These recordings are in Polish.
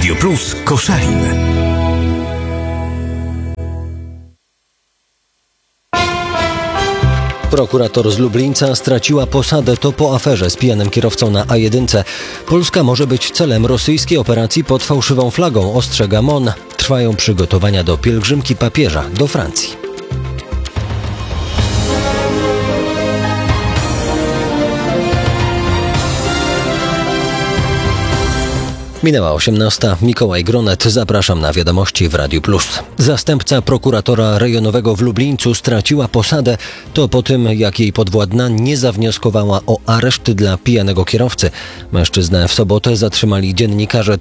Radio Plus Koszalin. Prokurator z Lublińca straciła posadę to po aferze z pijanym kierowcą na A1. Polska może być celem rosyjskiej operacji pod fałszywą flagą, ostrzega MON. Trwają przygotowania do pielgrzymki papieża do Francji. Minęła 18. Mikołaj Gronet. Zapraszam na wiadomości w Radiu Plus. Zastępca prokuratora rejonowego w Lublińcu straciła posadę. To po tym, jak jej podwładna nie zawnioskowała o areszt dla pijanego kierowcy. Mężczyznę w sobotę zatrzymali dziennikarze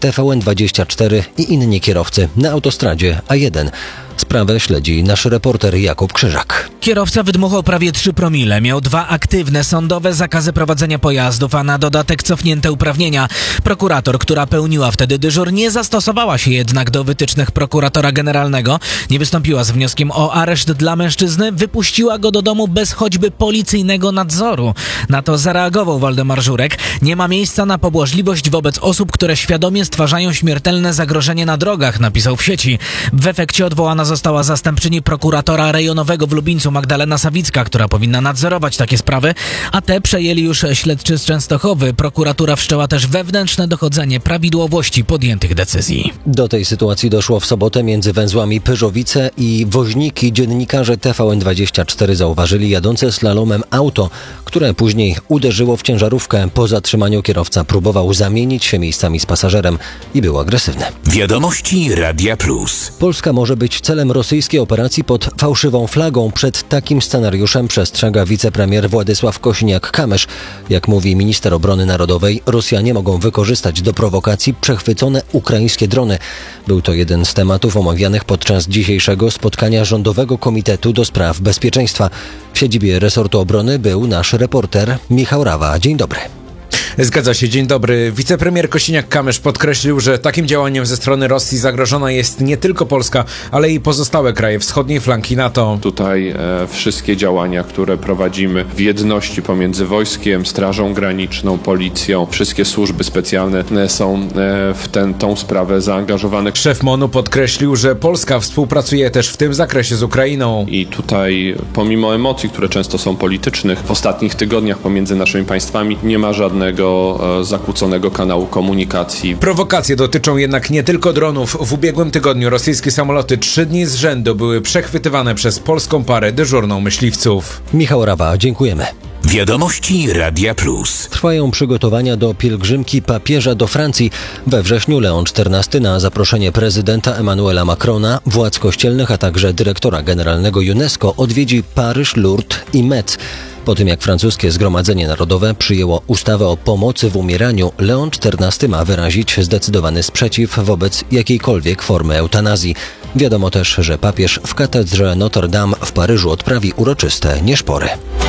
TVN24 i inni kierowcy na autostradzie A1. Sprawę śledzi nasz reporter Jakub Krzyżak. Kierowca wydmuchał prawie 3 promile, miał 2 aktywne sądowe zakazy prowadzenia pojazdów, a na dodatek cofnięte uprawnienia. Prokurator, która pełniła wtedy dyżur, nie zastosowała się jednak do wytycznych prokuratora generalnego, nie wystąpiła z wnioskiem o areszt dla mężczyzny, wypuściła go do domu bez choćby policyjnego nadzoru. Na to zareagował Waldemar Żurek. Nie ma miejsca na pobłażliwość wobec osób, które świadomie stwarzają śmiertelne zagrożenie na drogach, napisał w sieci. W efekcie odwołana została zastępczyni prokuratora rejonowego w Lublińcu Magdalena Sawicka, która powinna nadzorować takie sprawy, a te przejęli już śledczy z Częstochowy. Prokuratura wszczęła też wewnętrzne dochodzenie prawidłowości podjętych decyzji. Do tej sytuacji doszło w sobotę między węzłami Pyrzowice i Woźniki. Dziennikarze TVN24 zauważyli jadące slalomem auto, które później uderzyło w ciężarówkę. Po zatrzymaniu kierowca próbował zamienić się miejscami z pasażerem i był agresywny. Wiadomości Radia Plus. Polska może być celem rosyjskiej operacji pod fałszywą flagą. Przed takim scenariuszem przestrzega wicepremier Władysław Kosiniak-Kamysz. Jak mówi minister obrony narodowej, Rosjanie mogą wykorzystać do prowokacji przechwycone ukraińskie drony. Był to jeden z tematów omawianych podczas dzisiejszego spotkania Rządowego Komitetu do Spraw Bezpieczeństwa. W siedzibie resortu obrony był nasz reporter Michał Rawa. Dzień dobry. Zgadza się, dzień dobry. Wicepremier Kosiniak-Kamysz podkreślił, że takim działaniem ze strony Rosji zagrożona jest nie tylko Polska, ale i pozostałe kraje wschodniej flanki NATO. Tutaj wszystkie działania, które prowadzimy w jedności pomiędzy wojskiem, Strażą Graniczną, Policją, wszystkie służby specjalne są w tą sprawę zaangażowane. Szef MON-u podkreślił, że Polska współpracuje też w tym zakresie z Ukrainą. I tutaj pomimo emocji, które często są politycznych, w ostatnich tygodniach pomiędzy naszymi państwami nie ma żadnego zakłóconego kanału komunikacji. Prowokacje dotyczą jednak nie tylko dronów. W ubiegłym tygodniu rosyjskie samoloty 3 dni z rzędu były przechwytywane przez polską parę dyżurną myśliwców. Michał Rawa, dziękujemy. Wiadomości Radia Plus. Trwają przygotowania do pielgrzymki papieża do Francji. We wrześniu Leon XIV na zaproszenie prezydenta Emmanuela Macrona, władz kościelnych, a także dyrektora generalnego UNESCO odwiedzi Paryż, Lourdes i Metz. Po tym jak francuskie Zgromadzenie Narodowe przyjęło ustawę o pomocy w umieraniu, Leon XIV ma wyrazić zdecydowany sprzeciw wobec jakiejkolwiek formy eutanazji. Wiadomo też, że papież w katedrze Notre Dame w Paryżu odprawi uroczyste nieszpory.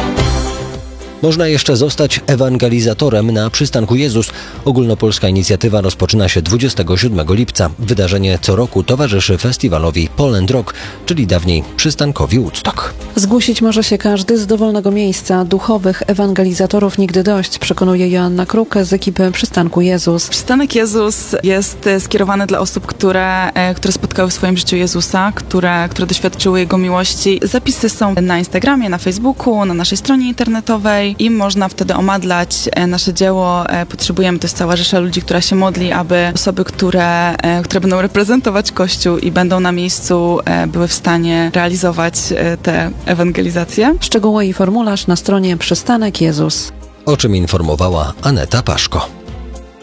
Można jeszcze zostać ewangelizatorem na przystanku Jezus. Ogólnopolska inicjatywa rozpoczyna się 27 lipca. Wydarzenie co roku towarzyszy festiwalowi Poland Rock, czyli dawniej przystankowi Woodstock. Zgłosić może się każdy z dowolnego miejsca. Duchowych ewangelizatorów nigdy dość, przekonuje Joanna Kruke z ekipy Przystanku Jezus. Przystanek Jezus jest skierowany dla osób, które spotkały w swoim życiu Jezusa, które doświadczyły Jego miłości. Zapisy są na Instagramie, na Facebooku, na naszej stronie internetowej i można wtedy omadlać nasze dzieło. Potrzebujemy, to jest cała rzesza ludzi, która się modli, aby osoby, które będą reprezentować Kościół i będą na miejscu, były w stanie realizować te ewangelizacje. Szczegóły i formularz na stronie Przystanek Jezus. O czym informowała Aneta Paszko.